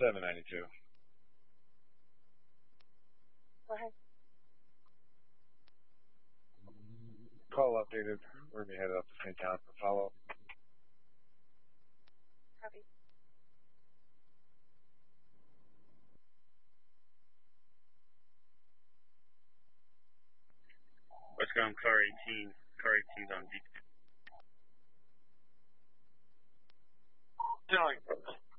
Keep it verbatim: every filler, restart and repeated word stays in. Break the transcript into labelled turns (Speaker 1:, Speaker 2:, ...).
Speaker 1: seven ninety-two.
Speaker 2: Go ahead.
Speaker 1: Call updated. We're going to be headed up to Saint John for follow-up.
Speaker 2: Copy.
Speaker 3: Let's go on car eighteen. Car eighteen's on D.
Speaker 4: Doing.